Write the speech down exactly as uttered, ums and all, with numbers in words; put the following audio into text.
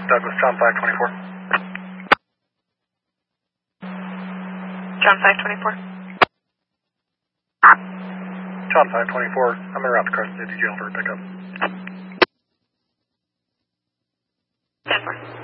Douglas, John five twenty-four. John five twenty-four. John five twenty-four, I'm en route to Carson City Jail for a pickup. ten four.